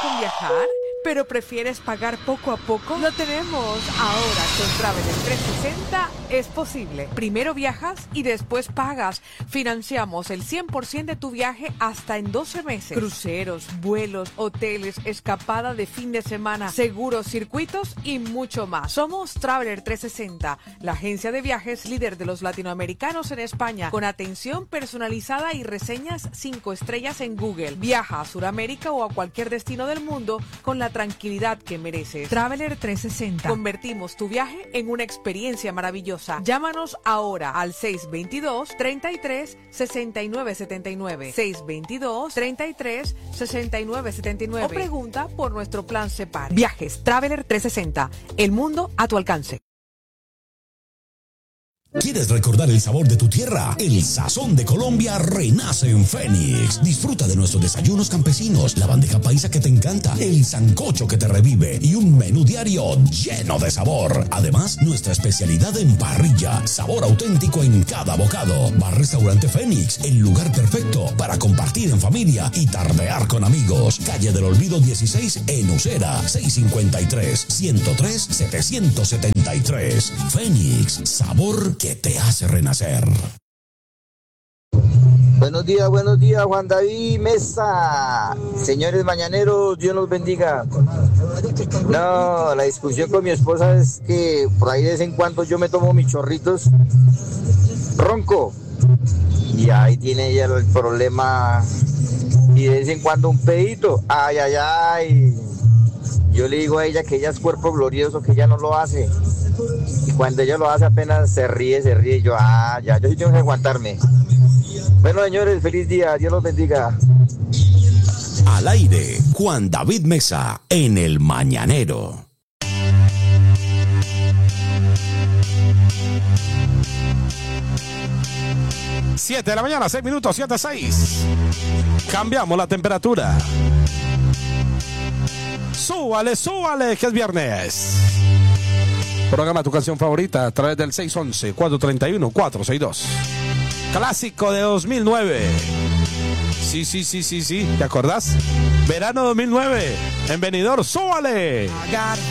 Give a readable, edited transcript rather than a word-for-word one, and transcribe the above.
con viajar, pero prefieres pagar poco a poco? Lo tenemos ahora con Traveler 360. Es posible. Primero viajas y después pagas. Financiamos el 100% de tu viaje hasta en 12 meses. Cruceros, vuelos, hoteles, escapada de fin de semana, seguros, circuitos y mucho más. Somos Traveler 360, la agencia de viajes líder de los latinoamericanos en España, con atención personalizada y reseñas 5 estrellas en Google. Viaja a Sudamérica o a cualquier destino del mundo con la tranquilidad que mereces. Traveler 360. Convertimos tu viaje en una experiencia maravillosa. Llámanos ahora al 622-33-6979. 622-33-6979. O pregunta por nuestro plan Separ. Viajes Traveler 360. El mundo a tu alcance. ¿Quieres recordar el sabor de tu tierra? El sazón de Colombia renace en Fénix. Disfruta de nuestros desayunos campesinos, la bandeja paisa que te encanta, el sancocho que te revive y un menú diario lleno de sabor. Además, nuestra especialidad en parrilla, sabor auténtico en cada bocado. Bar Restaurante Fénix, el lugar perfecto para compartir en familia y tardear con amigos. Calle del Olvido 16 en Usera, 653-103-773. Fénix, sabor que te hace renacer. Buenos días, Juan David Mesa. Señores mañaneros, Dios los bendiga. No, la discusión con mi esposa es que por ahí de vez en cuando yo me tomo mis chorritos ronco. Y ahí tiene ella el problema. Y de vez en cuando un pedito. Ay, ay, ay. Yo le digo a ella que ella es cuerpo glorioso, que ella no lo hace. Y cuando ella lo hace apenas se ríe. Y yo, ya, yo sí tengo que aguantarme. Bueno, señores, feliz día. Dios los bendiga. Al aire, Juan David Mesa, en El Mañanero. Siete de la mañana, 6 minutos, 7:06. Cambiamos la temperatura. Súbale, que es viernes. Programa tu canción favorita a través del 611-431-462. Clásico de 2009. Sí. ¿Te acordás? Verano 2009. En Benidorm, súbale.